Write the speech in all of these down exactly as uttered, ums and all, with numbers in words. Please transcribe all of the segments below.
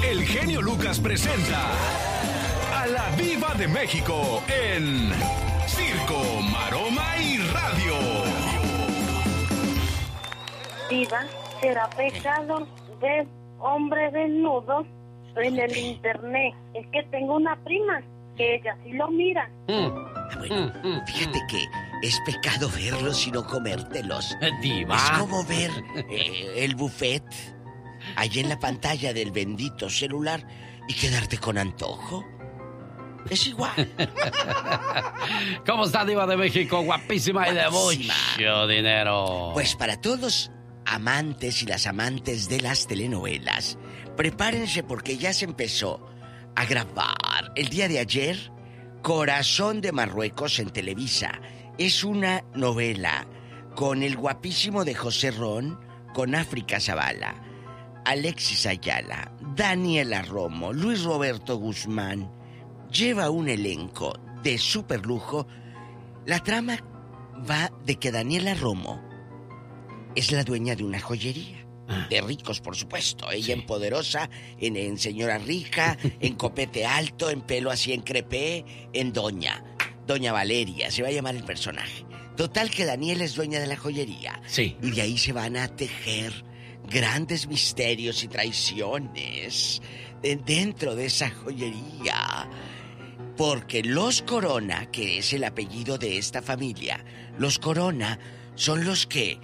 el genio Lucas presenta a la Diva de México en Circo, Maroma y Radio. Diva, ¿será pecado ver hombre desnudo en el internet? Es que tengo una prima que ella sí lo mira. Mm. Ah, bueno, fíjate que es pecado verlos y no comértelos. Diva. Es como ver eh, el buffet ahí en la pantalla del bendito celular y quedarte con antojo. Es igual. ¿Cómo está, Diva de México? Guapísima, Guapísima. y de mucho dinero. Pues para todos los amantes y las amantes de las telenovelas, prepárense porque ya se empezó a grabar el día de ayer Corazón de Marruecos en Televisa. Es una novela con el guapísimo de José Ron, con África Zavala, Alexis Ayala, Daniela Romo, Luis Roberto Guzmán. Lleva un elenco de superlujo. La trama va de que Daniela Romo es la dueña de una joyería. Ah. De ricos, por supuesto. Ella Sí. en poderosa, en, en señora rica, en copete alto, en pelo así en crepé, en doña. Doña Valeria, se va a llamar el personaje. Total que Daniela es dueña de la joyería. Sí. Y de ahí se van a tejer grandes misterios y traiciones de- dentro de esa joyería. Porque los Corona, que es el apellido de esta familia, los Corona son los que,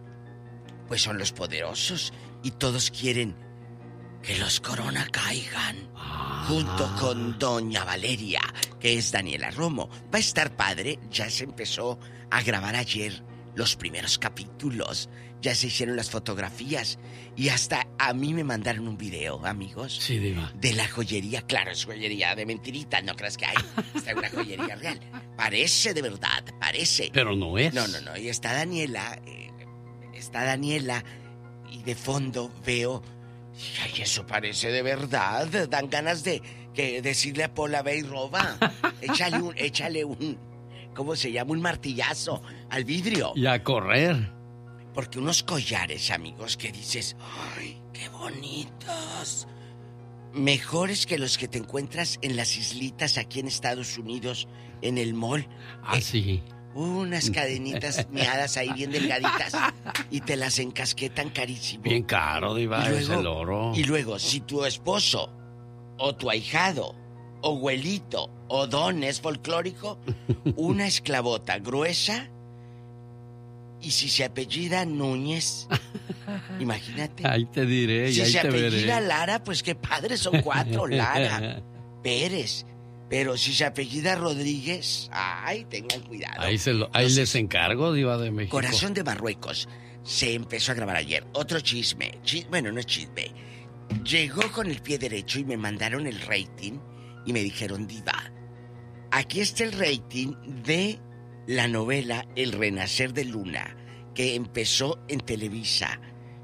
pues son los poderosos y todos quieren que los Corona caigan. Ah. Junto con Doña Valeria, que es Daniela Romo. Va a estar padre, ya se empezó a grabar ayer los primeros capítulos. Ya se hicieron las fotografías y hasta a mí me mandaron un video, amigos. Sí, Diva. De la joyería, claro, es joyería de mentirita, no creas que hay. Está una joyería real. Parece de verdad, parece. Pero no es. No, no, no. Y está Daniela, eh, está Daniela y de fondo veo, ay, eso parece de verdad. Dan ganas de que decirle a Pola, ve y roba. Échale un, échale un, ¿cómo se llama? Un martillazo al vidrio. Y a correr. Porque unos collares, amigos, que dices, ¡ay, qué bonitos! Mejores que los que te encuentras en las islitas aquí en Estados Unidos, en el mall. Ah, Eh, sí. Unas cadenitas meadas ahí bien delgaditas y te las encasquetan carísimo. Bien caro, Diva, Y es luego- el oro. Y luego, si tu esposo, o tu ahijado, o abuelito, o don es folclórico, una esclavota gruesa. Y si se apellida Núñez, imagínate. Ahí te diré, y Si ahí se te apellida veré. Lara, pues qué padre, son cuatro, Lara, Pérez. Pero si se apellida Rodríguez, ay, tengan cuidado. Ahí, se lo, ahí Entonces, les encargo, Diva de México. Corazón de Marruecos se empezó a grabar ayer. Otro chisme. Chi- bueno, no es chisme. Llegó con el pie derecho y me mandaron el rating y me dijeron, Diva, aquí está el rating de la novela El Renacer de Luna, que empezó en Televisa.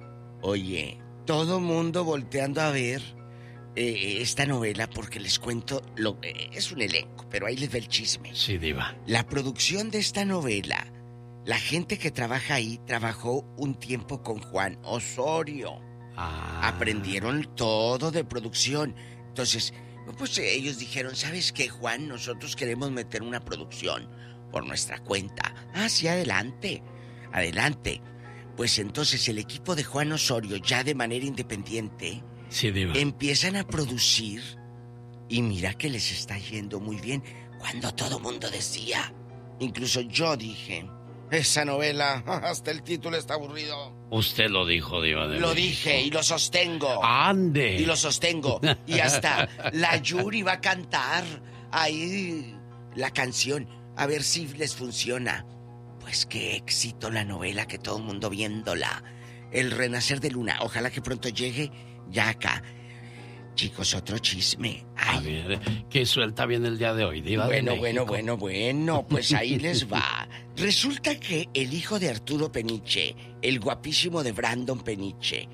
Oye, todo mundo volteando a ver eh, esta novela porque les cuento, lo, eh, es un elenco, pero ahí les va el chisme. Sí, Diva. La producción de esta novela, la gente que trabaja ahí trabajó un tiempo con Juan Osorio. Ah. Aprendieron todo de producción. Entonces, pues ellos dijeron, ¿sabes qué, Juan? Nosotros queremos meter una producción por nuestra cuenta. Ah, sí, adelante, adelante. Pues entonces el equipo de Juan Osorio, ya de manera independiente, Sí, Diva. empiezan a producir y mira que les está yendo muy bien. Cuando todo mundo decía, incluso yo dije, esa novela, hasta el título está aburrido. Usted lo dijo, Diva de Lo México. dije y lo sostengo. ¡Ande! Y lo sostengo. Y hasta la Yuri va a cantar ahí la canción. A ver si les funciona. Pues qué éxito la novela, que todo el mundo viéndola. El Renacer de Luna. Ojalá que pronto llegue ya acá. Chicos, otro chisme. A Ay, ver, ¿qué suelta bien el día de hoy, Diva de bueno, México? bueno, bueno, bueno, pues ahí les va. Resulta que el hijo de Arturo Peniche, el guapísimo de Brandon Peniche,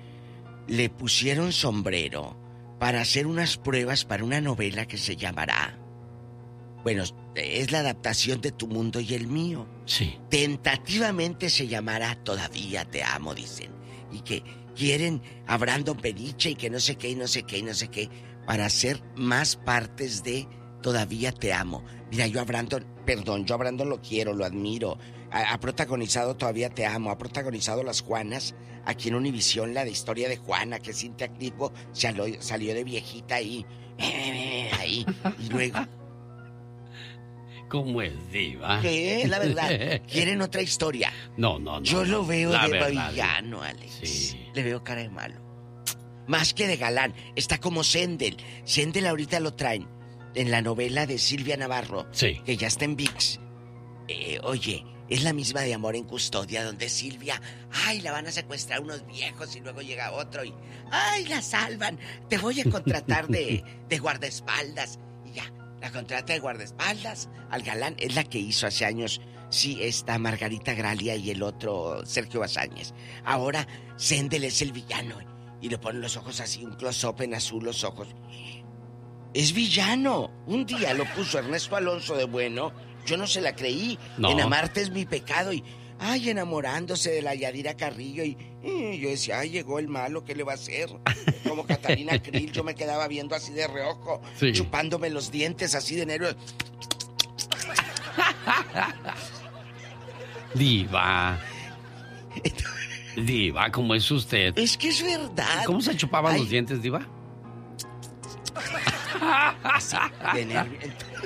le pusieron sombrero para hacer unas pruebas para una novela que se llamará... Bueno, es la adaptación de Tu Mundo y el Mío. Sí. Tentativamente se llamará Todavía Te Amo, dicen. Y que quieren a Brandon Peniche y que no sé qué, y no sé qué, y no sé qué, para hacer más partes de Todavía Te Amo. Mira, yo a Brandon, perdón, yo a Brandon lo quiero, lo admiro. Ha, ha protagonizado Todavía Te Amo, ha protagonizado Las Juanas, aquí en Univisión, la de Historia de Juana, que Cintia Clitbo salió, salió de viejita ahí, ahí, y luego... ¿Cómo es, diva? ¿Qué? La verdad, ¿quieren otra historia? No, no, no. Yo lo veo la de verdad, villano, Alex. Sí. Le veo cara de malo. Más que de galán, está como Sendel. Sendel ahorita lo traen en la novela de Silvia Navarro, sí, que ya está en V I X. Eh, oye, es la misma de Amor en Custodia, donde Silvia, ay, la van a secuestrar unos viejos y luego llega otro y, ay, la salvan. Te voy a contratar de, de guardaespaldas. Y ya, la contrata de guardaespaldas al galán. Es la que hizo hace años, sí, esta Margarita Gralia y el otro Sergio Bazáñez. Ahora Sendel es el villano y le ponen los ojos así, un close-up en azul los ojos. Es villano. Un día lo puso Ernesto Alonso de bueno. Yo no se la creí. No. En Amarte es mi pecado. Y, ay, enamorándose de la Yadira Carrillo. Y, y yo decía, ay, llegó el malo, ¿qué le va a hacer? Como Catalina Krill, yo me quedaba viendo así de reojo, sí, chupándome los dientes así de nervios. Diva. Diva, ¿cómo es usted? Es que es verdad. ¿Cómo se chupaban ay. los dientes, Diva? Así, de nervios.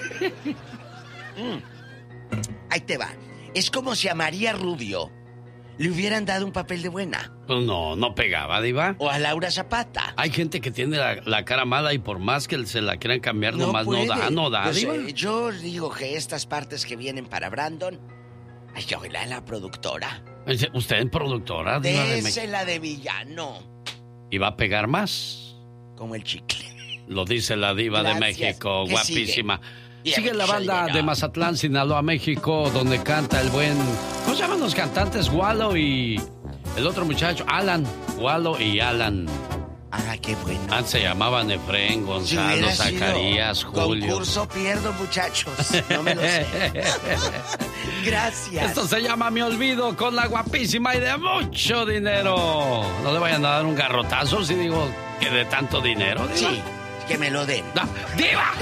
mm. Ahí te va. Es como si a María Rubio le hubieran dado un papel de buena. Pues no, no pegaba, Diva. O a Laura Zapata. Hay gente que tiene la, la cara mala y por más que se la quieran cambiar, no nomás puede. no da, no da, pues, Diva. Eh, yo digo que estas partes que vienen para Brandon, ay, yo la la productora. ¿Usted es productora, Diva? Désela de villano. ¿Y va a pegar más? Como el chicle. Lo dice la Diva Gracias. de México, ¿Qué guapísima. Sigue, sigue la banda de Mazatlán, Sinaloa, México, donde canta el buen... ¿Cómo se llaman los cantantes? Wallo y... el otro muchacho, Alan. Wallo y Alan. Ah, qué bueno. Antes se llamaban Efrén, Gonzalo, si Zacarías, Julio. Concurso pierdo, muchachos. No me lo sé. Gracias. Esto se llama Me Olvido, con la guapísima y de mucho dinero. No le vayan a dar un garrotazo si digo que de tanto dinero, Diva. Sí, que me lo den. No, ¡Diva!